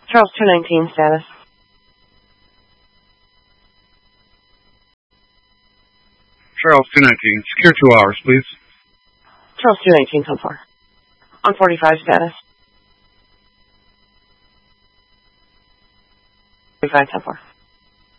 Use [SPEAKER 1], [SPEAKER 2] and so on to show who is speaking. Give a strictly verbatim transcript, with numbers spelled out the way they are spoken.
[SPEAKER 1] Charles two nineteen status.
[SPEAKER 2] Charles two nineteen, secure two hours, please.
[SPEAKER 1] Charles two nineteen, ten four. On forty-five status. forty-five, ten four.